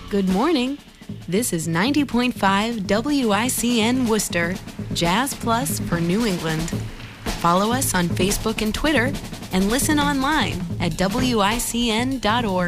Good morning. This is 90.5 WICN Worcester, Jazz Plus for New England. Follow us on Facebook and Twitter and listen online at WICN.org.